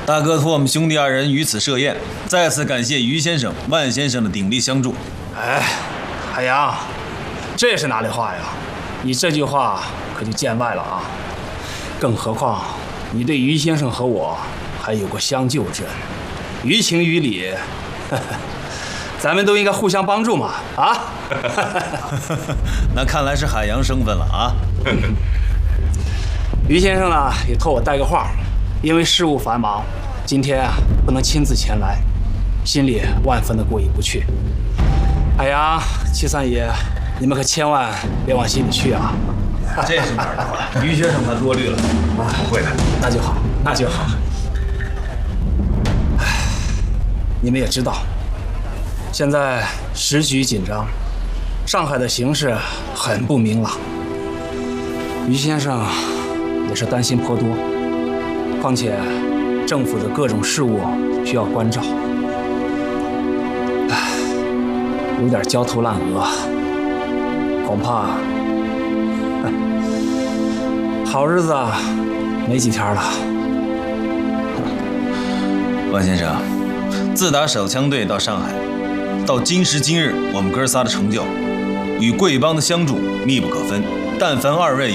大哥托我们兄弟二人于此设宴，再次感谢于先生、万先生的鼎力相助。 哎，海洋，这是哪里话呀？你这句话可就见外了啊！更何况你对于先生和我还有过相救之恩，于情于理，咱们都应该互相帮助嘛！啊！ 那看来是海洋生分了啊！ 于先生呢，也托我带个话，因为事务繁忙，今天啊不能亲自前来，心里万分的过意不去。海洋、七三爷，你们可千万别往心里去啊！ 这是哪儿的话？于先生他多虑了，不会的。 那就好，那就好。你们也知道，现在时局紧张，上海的形势很不明朗。于先生也是担心颇多，况且政府的各种事务需要关照，有点焦头烂额，恐怕好日子没几天了。 万先生，自打手枪队到上海，到今时今日，我们哥仨的成就与贵帮的相助密不可分。但凡二位